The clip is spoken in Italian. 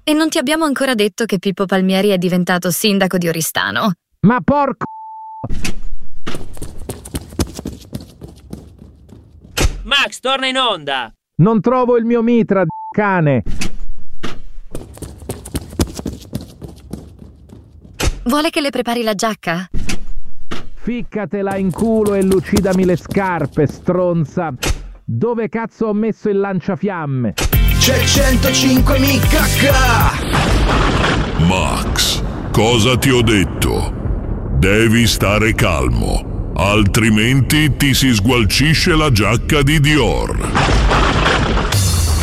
E non ti abbiamo ancora detto che Pippo Palmieri è diventato sindaco di Oristano. Ma porco... Max, torna in onda! Non trovo il mio mitra, cane. Vuole che le prepari la giacca? Ficcatela in culo e lucidami le scarpe, stronza. Dove cazzo ho messo il lanciafiamme? C'è 105 micca! Max, cosa ti ho detto? Devi stare calmo, altrimenti ti si sgualcisce la giacca di Dior.